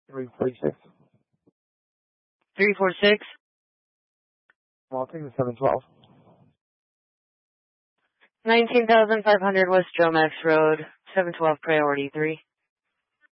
346. 346? I'll take the 712. 19,500 West Jomax Road, 712 Priority 3.